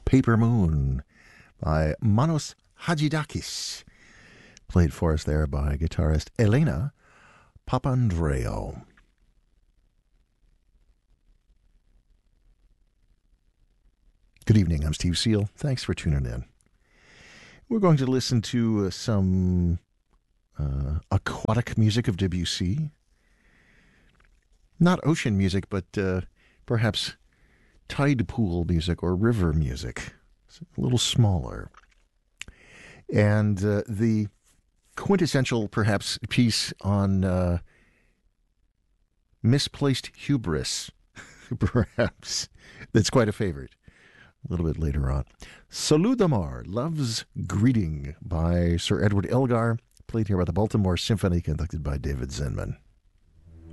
Paper Moon by Manos Hadjidakis, played for us there by guitarist Elena Papandreou. Good evening, I'm Steve Seal. Thanks for tuning in. We're going to listen to some aquatic music of Debussy. Not ocean music, but perhaps tide pool music or river music. It's a little smaller. And the quintessential, perhaps, piece on misplaced hubris, perhaps, that's quite a favorite. A little bit later on. Salut d'amour, Love's Greeting by Sir Edward Elgar, played here by the Baltimore Symphony, conducted by David Zinman.